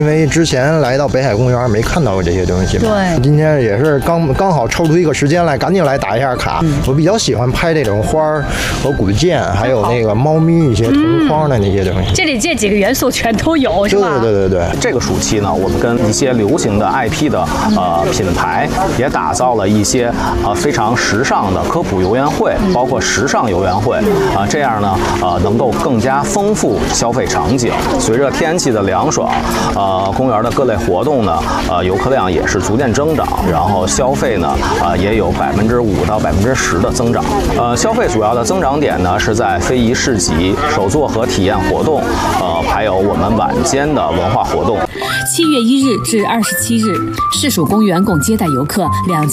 因为之前来到北海公园没看到过这些东西嘛， 对， 今天也是刚好抽出一个时间来，赶紧来打一下卡。我比较喜欢拍这种花儿和古建，还有那个猫咪一些同框的那些东西。 这里这几个元素全都有，是吧？ 对。 这个暑期呢，我们跟一些流行的 IP 的品牌也打造了一些非常时尚的科普游园会，包括时尚游园会这样呢能够更加丰富消费场景。随着天气的凉爽，公园的各类活动呢，游客量也是逐渐增长，然后消费呢，也有5%到10%的增长。消费主要的增长点呢是在非遗市集、手作和体验活动，还有我们晚间的文化活动。 7月1日至27日，市属公园共接待游客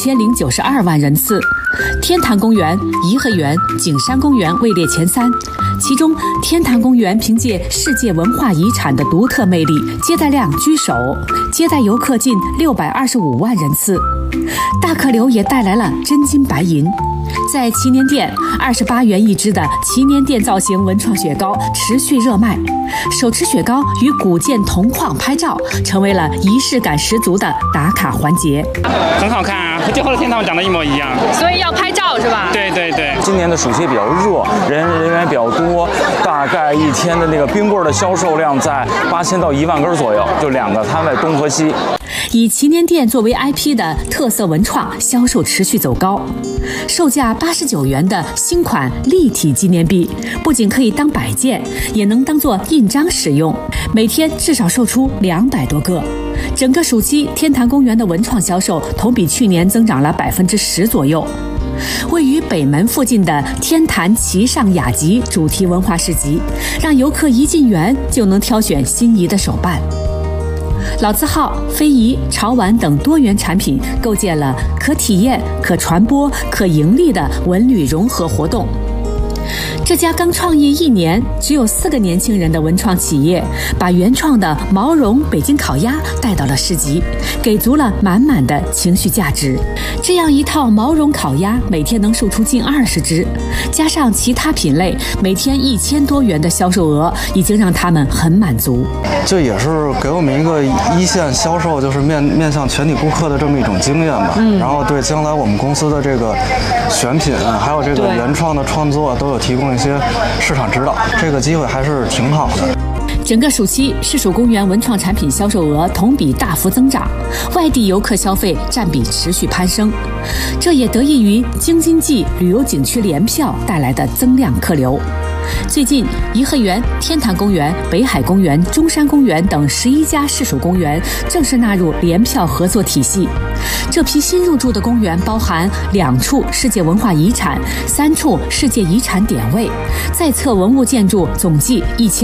2092万人次，天坛公园、颐和园、景山公园位列前3。其中，天坛公园凭借世界文化遗产的独特魅力，接待量居首，接待游客近625万人次。大客流也带来了真金白银。在祈年殿，28元一支的祈年殿造型文创雪糕持续热卖，手持雪糕与古建同框拍照，成为了仪式感十足的打卡环节。 很好看啊，和天堂长得一模一样， 所以要拍照是吧？ 对。 今年的暑期比较热，人员比较多，大概一天的那个冰棍的销售量在8000到1万根左右，就2个摊位东和西。 以祈年殿作为 IP 的特色文创销售持续走高，售价89元的新款立体纪念币，不仅可以当摆件，也能当作印章使用，每天至少售出200多个。整个暑期，天坛公园的文创销售同比去年增长了10%左右。位于北门附近的天坛奇上雅集主题文化市集，让游客一进园就能挑选心仪的手办。老字号、非遗、潮玩等多元产品，构建了可体验、可传播、可盈利的文旅融合活动。这家刚创业1年、只有4个年轻人的文创企业，把原创的毛绒北京烤鸭带到了市集，给足了满满的情绪价值。这样一套毛绒烤鸭每天能售出近20只，加上其他品类，每天1000多元的销售额，已经让他们很满足。 这也是给我们一个一线销售，就是面向全体顾客的这么一种经验吧。然后对将来我们公司的这个选品，还有这个原创的创作，都有提供一些市场指导，这个机会还是挺好的。 整个暑期，市属公园文创产品销售额同比大幅增长，外地游客消费占比持续攀升，这也得益于京津冀旅游景区联票带来的增量客流。最近，颐和园、天坛公园、北海公园、中山公园等11家市属公园正式纳入联票合作体系。这批新入驻的公园包含2处世界文化遗产、3处世界遗产点位，在册文物建筑总计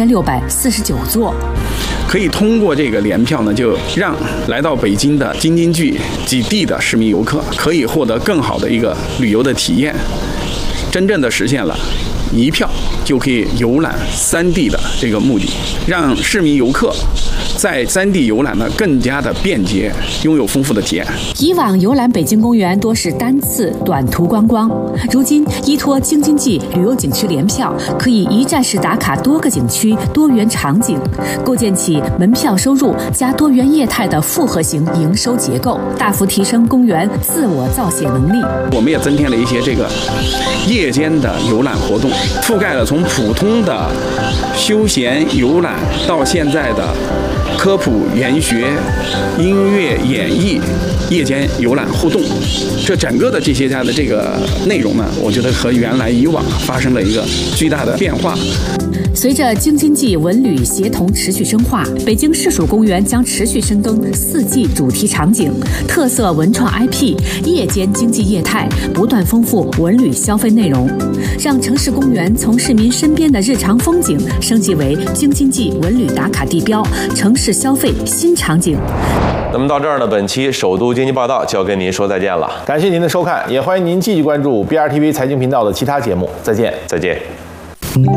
1649座。 可以通过这个联票呢，就让来到北京的京津冀几地的市民游客可以获得更好的一个旅游的体验，真正的实现了一票就可以游览3地的这个目的，让市民游客在3地游览呢更加的便捷，拥有丰富的体验。 以往游览北京公园多是单次短途观光，如今依托京津冀旅游景区联票，可以一站式打卡多个景区、多元场景，构建起门票收入加多元业态的复合型营收结构，大幅提升公园自我造血能力。 我们也增添了一些这个夜间的游览活动，覆盖了从普通的休闲游览到现在的科普、研学、音乐、演艺、夜间游览互动，这整个的这些家的这个内容呢，我觉得和原来以往发生了一个巨大的变化。 随着京津冀文旅协同持续深化，北京市属公园将持续深耕4季主题场景、特色文创 IP、夜间经济业态，不断丰富文旅消费内容，让城市公园从市民身边的日常风景升级为京津冀文旅打卡地标、城市消费新场景。 那么到这儿呢，本期首都经济报道就要跟您说再见了。 感谢您的收看，也欢迎您继续关注 BRTV 财经频道的其他节目。再见， 再见。